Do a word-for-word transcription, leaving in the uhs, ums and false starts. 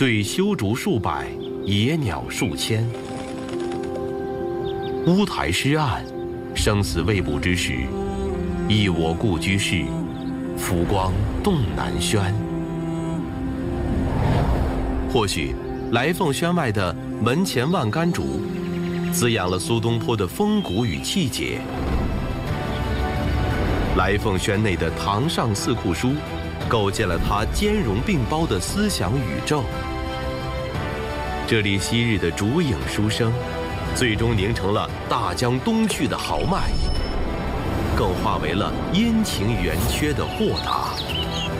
对修竹数百，野鸟数千。乌台诗案，生死未卜之时，忆我故居事，浮光动南轩。或许，来凤轩外的门前万竿竹，滋养了苏东坡的风骨与气节。来凤轩内的堂上四库书，构建了他兼容并包的思想宇宙。这里昔日的竹影书声，最终凝成了大江东去的豪迈，更化为了阴晴圆缺的豁达。